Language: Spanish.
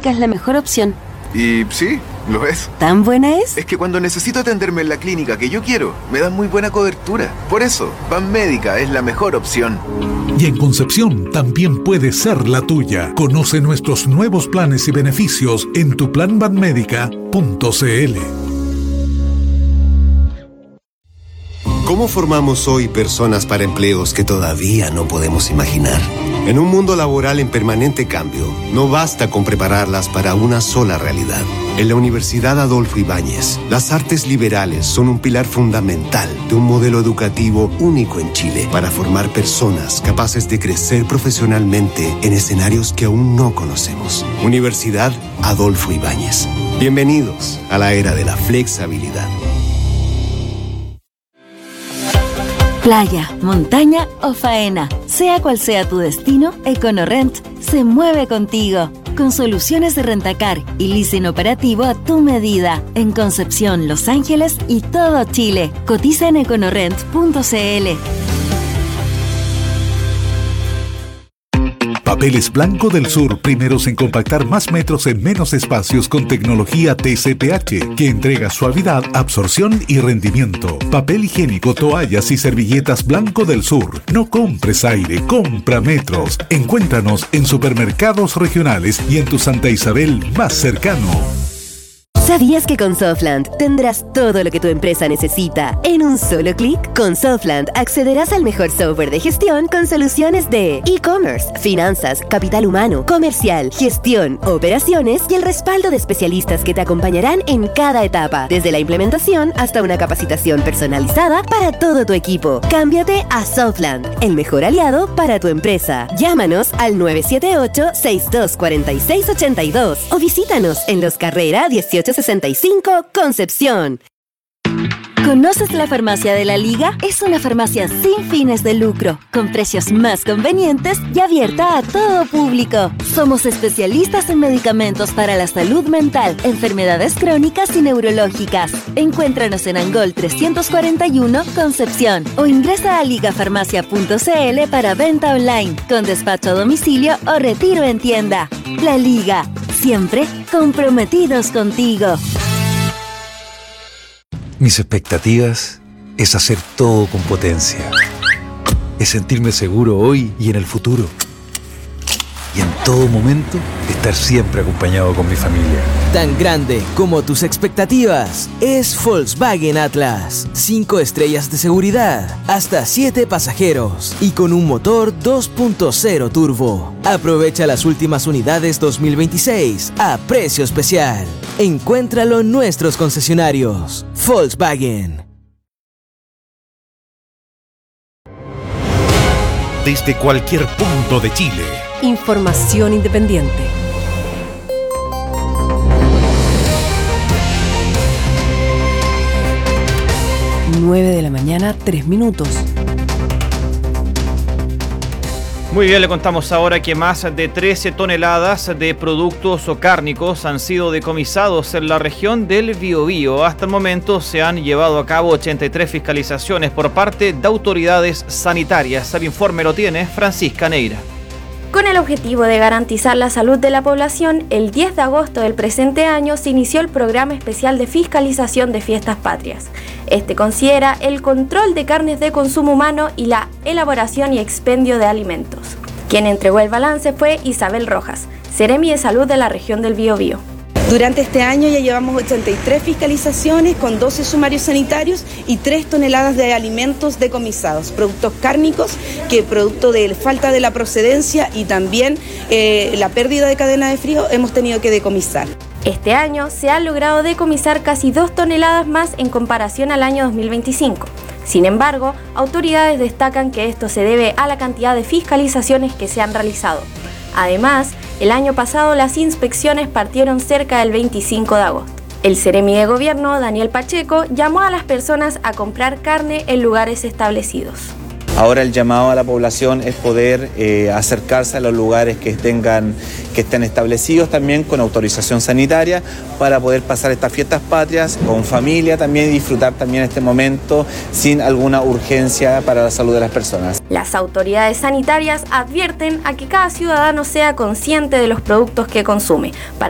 Médica es la mejor opción. Y sí, lo es. ¿Tan buena es? Es que cuando necesito atenderme en la clínica que yo quiero, me dan muy buena cobertura. Por eso, Banmédica es la mejor opción. Y en Concepción también puede ser la tuya. Conoce nuestros nuevos planes y beneficios en tuplanbanmedica.cl. ¿Cómo formamos hoy personas para empleos que todavía no podemos imaginar? En un mundo laboral en permanente cambio, no basta con prepararlas para una sola realidad. En la Universidad Adolfo Ibáñez, las artes liberales son un pilar fundamental de un modelo educativo único en Chile para formar personas capaces de crecer profesionalmente en escenarios que aún no conocemos. Universidad Adolfo Ibáñez. Bienvenidos a la era de la flexibilidad. Playa, montaña o faena, sea cual sea tu destino, EconoRent se mueve contigo. Con soluciones de rentacar y leasing operativo a tu medida. En Concepción, Los Ángeles y todo Chile. Cotiza en econorent.cl. Papeles Blanco del Sur, primeros en compactar más metros en menos espacios con tecnología TCPH, que entrega suavidad, absorción y rendimiento. Papel higiénico, toallas y servilletas Blanco del Sur. No compres aire, compra metros. Encuéntranos en supermercados regionales y en tu Santa Isabel más cercano. ¿Sabías que con Softland tendrás todo lo que tu empresa necesita en un solo clic? Con Softland accederás al mejor software de gestión con soluciones de e-commerce, finanzas, capital humano, comercial, gestión, operaciones y el respaldo de especialistas que te acompañarán en cada etapa, desde la implementación hasta una capacitación personalizada para todo tu equipo. Cámbiate a Softland, el mejor aliado para tu empresa. Llámanos al 978-624682 o visítanos en Los Carrera 1865 Concepción. ¿Conoces la Farmacia de la Liga? Es una farmacia sin fines de lucro, con precios más convenientes y abierta a todo público. Somos especialistas en medicamentos para la salud mental, enfermedades crónicas y neurológicas. Encuéntranos en Angol 341, Concepción, o ingresa a ligafarmacia.cl para venta online, con despacho a domicilio o retiro en tienda. La Liga, siempre comprometidos contigo. Mis expectativas es hacer todo con potencia. Es sentirme seguro hoy y en el futuro. Y en todo momento, estar siempre acompañado con mi familia. Tan grande como tus expectativas es Volkswagen Atlas. 5 estrellas de seguridad, hasta 7 pasajeros y con un motor 2.0 turbo. Aprovecha las últimas unidades 2026 a precio especial. Encuéntralo en nuestros concesionarios. Volkswagen. Desde cualquier punto de Chile. Información independiente. 9 de la mañana, 3 minutos. Muy bien, le contamos ahora que más de 13 toneladas de productos cárnicos han sido decomisados en la región del Biobío. Hasta el momento se han llevado a cabo 83 fiscalizaciones por parte de autoridades sanitarias. El informe lo tiene Francisca Neira. Con el objetivo de garantizar la salud de la población, el 10 de agosto del presente año se inició el programa especial de fiscalización de fiestas patrias. Este considera el control de carnes de consumo humano y la elaboración y expendio de alimentos. Quien entregó el balance fue Isabel Rojas, Seremi de Salud de la región del Biobío. Durante este año ya llevamos 83 fiscalizaciones con 12 sumarios sanitarios y 3 toneladas de alimentos decomisados, productos cárnicos que producto de falta de la procedencia y también la pérdida de cadena de frío hemos tenido que decomisar. Este año se han logrado decomisar casi 2 toneladas más en comparación al año 2025. Sin embargo, autoridades destacan que esto se debe a la cantidad de fiscalizaciones que se han realizado. Además, el año pasado las inspecciones partieron cerca del 25 de agosto. El Seremi de Gobierno, Daniel Pacheco, llamó a las personas a comprar carne en lugares establecidos. Ahora el llamado a la población es poder acercarse a los lugares que estén establecidos también con autorización sanitaria para poder pasar estas fiestas patrias con familia también y disfrutar también este momento sin alguna urgencia para la salud de las personas. Las autoridades sanitarias advierten a que cada ciudadano sea consciente de los productos que consume, para